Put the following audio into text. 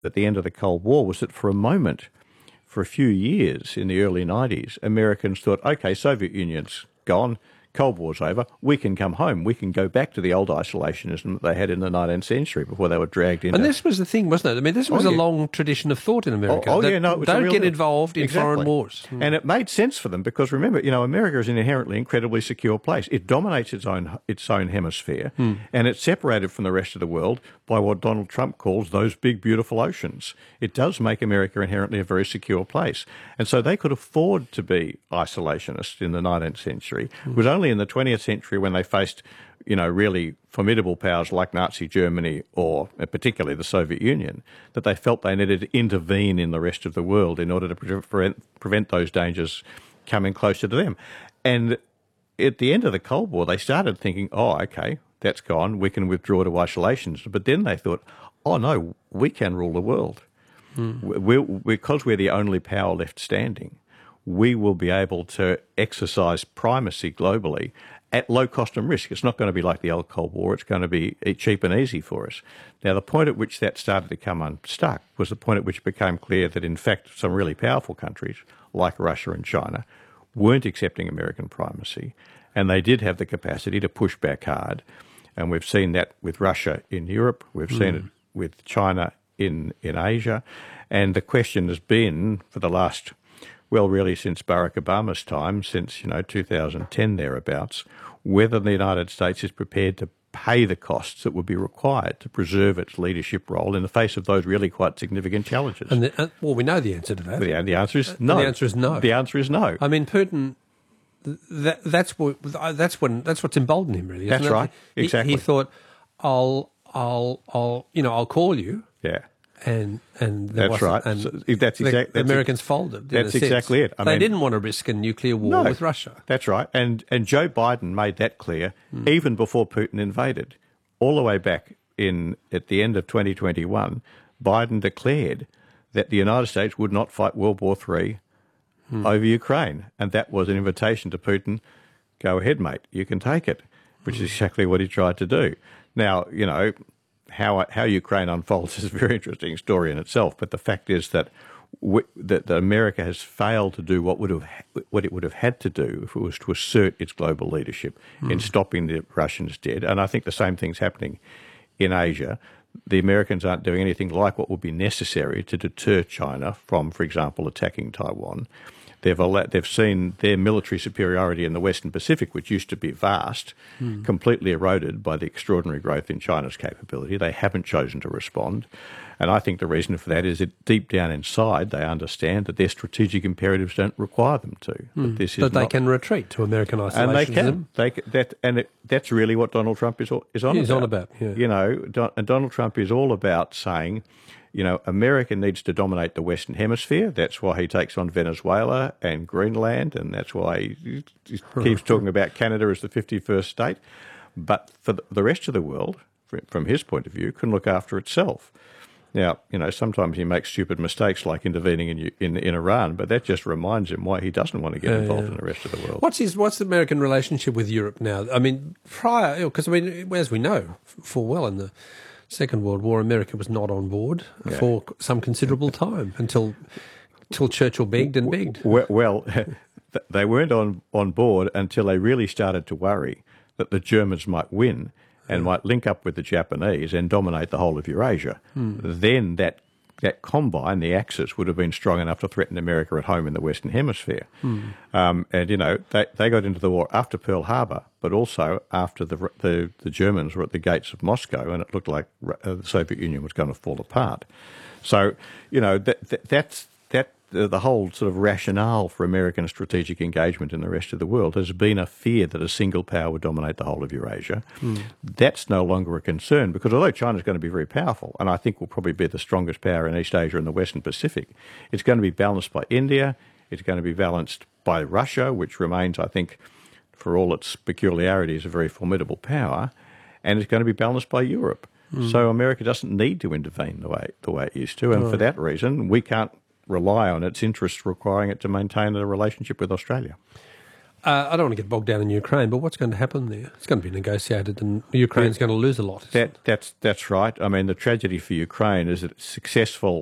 at the end of the Cold War was that for a moment, for a few years in the early 90s, Americans thought, okay, Soviet Union's gone, Cold War's over, we can come home. We can go back to the old isolationism that they had in the 19th century before they were dragged into... And this was the thing, wasn't it? I mean, this was a long tradition of thought in America. It was don't get involved in foreign wars. And it made sense for them because, remember, America is an inherently incredibly secure place. It dominates its own hemisphere, and it's separated from the rest of the world by what Donald Trump calls those big, beautiful oceans. It does make America inherently a very secure place. And so they could afford to be isolationist in the 19th century. It was only in the 20th century when they faced, really formidable powers like Nazi Germany or particularly the Soviet Union that they felt they needed to intervene in the rest of the world in order to prevent those dangers coming closer to them. And at the end of the Cold War, they started thinking, oh, okay, that's gone, we can withdraw to isolations. But then they thought, oh, no, we can rule the world. Because we're the only power left standing, we will be able to exercise primacy globally at low cost and risk. It's not going to be like the old Cold War. It's going to be cheap and easy for us. Now, the point at which that started to come unstuck was the point at which it became clear that, in fact, some really powerful countries, like Russia and China, weren't accepting American primacy, and they did have the capacity to push back hard. And we've seen that with Russia in Europe. We've seen it with China in Asia. And the question has been for the last... well, really since Barack Obama's time, since 2010 thereabouts, whether the United States is prepared to pay the costs that would be required to preserve its leadership role in the face of those really quite significant challenges. And we know the answer to that. The answer is no. The answer is no. The answer is no. I mean, Putin. That's what's emboldened him, really. That's right. Exactly. He thought, I'll call you. Yeah. And that's right. And the Americans folded. That's exactly it. They didn't want to risk a nuclear war with Russia. That's right. And Joe Biden made that clear even before Putin invaded. All the way back at the end of 2021, Biden declared that the United States would not fight World War III over Ukraine, and that was an invitation to Putin. Go ahead, mate. You can take it, which is exactly what he tried to do. Now, how Ukraine unfolds is a very interesting story in itself, but the fact is that that America has failed to do what it would have had to do if it was to assert its global leadership in stopping the Russians dead. And I think the same thing's happening in Asia. The Americans aren't doing anything like what would be necessary to deter China from, for example, attacking Taiwan. They've seen their military superiority in the Western Pacific, which used to be vast, completely eroded by the extraordinary growth in China's capability. They haven't chosen to respond. And I think the reason for that is that deep down inside they understand that their strategic imperatives don't require them to. That they can retreat to American isolationism. And they can. That's really what Donald Trump is on about. He's on about, yeah. And Donald Trump is all about saying, America needs to dominate the Western Hemisphere. That's why he takes on Venezuela and Greenland, and that's why he keeps talking about Canada as the 51st state. But for the rest of the world, from his point of view, can look after itself. Now, sometimes he makes stupid mistakes like intervening in Iran, but that just reminds him why he doesn't want to get involved in the rest of the world. What's the American relationship with Europe now? I mean, because as we know full well in the Second World War, America was not on board for some considerable time until Churchill begged and begged. Well, they weren't on board until they really started to worry that the Germans might win and might link up with the Japanese and dominate the whole of Eurasia. Then that combine, the Axis, would have been strong enough to threaten America at home in the Western Hemisphere. And, they got into the war after Pearl Harbor, but also after the Germans were at the gates of Moscow and it looked like the Soviet Union was going to fall apart. So, that's the whole sort of rationale for American strategic engagement in the rest of the world has been a fear that a single power would dominate the whole of Eurasia. That's no longer a concern because although China's going to be very powerful, and I think will probably be the strongest power in East Asia and the Western Pacific, it's going to be balanced by India, it's going to be balanced by Russia, which remains, I think, for all its peculiarities, a very formidable power, and it's going to be balanced by Europe. So America doesn't need to intervene the way it used to, and for that reason, we can't rely on its interests requiring it to maintain a relationship with Australia. I don't want to get bogged down in Ukraine, but what's going to happen there? It's going to be negotiated, and Ukraine's going to lose a lot. That's right. I mean, the tragedy for Ukraine is that it's successful